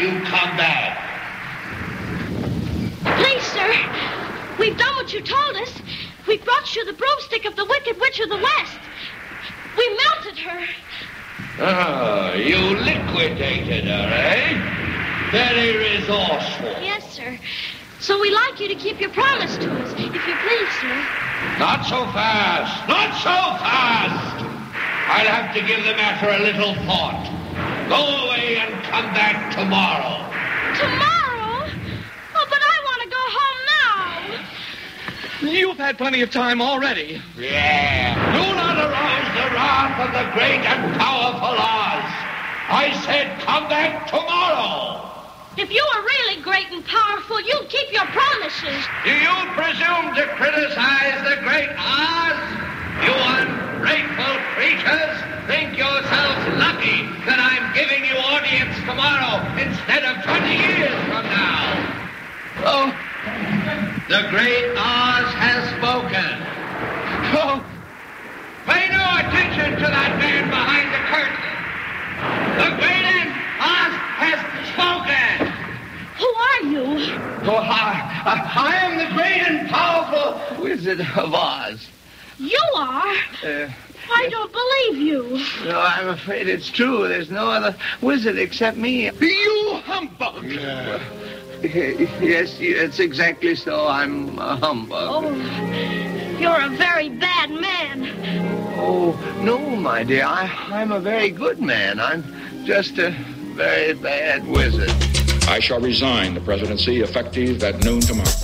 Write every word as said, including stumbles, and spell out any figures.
you come back. Please, sir, we've done what you told us. We brought you the broomstick of the Wicked Witch of the West. We melted her. Oh, you liquidated her, eh? Very resourceful. Yes, sir. So we'd like you to keep your promise to us, if you please, sir. Not so fast. Not so fast. I'll have to give the matter a little thought. Go away and come back tomorrow. Tomorrow? Oh, but I want to go home now. You've had plenty of time already. Yeah. Do not arouse the wrath of the great and powerful Oz. I said come back tomorrow. If you were really great and powerful, you'd keep your promises. Do you presume to criticize the great Oz? You ungrateful creatures think yourselves lucky that I'm giving you audience tomorrow instead of twenty years from now. Oh. The great Oz has spoken. Oh. Pay no attention to that man behind the curtain. The great Oz has spoken. Who are you? Oh, I, I, I am the great and powerful Wizard of Oz. You are? Uh, I don't believe you. No, I'm afraid it's true. There's no other wizard except me. You humbug! Yeah. Yes, it's exactly so. I'm a humbug. Oh, you're a very bad man. Oh, no, my dear. I, I'm a very good man. I'm just a very bad wizard. I shall resign the presidency effective at noon tomorrow.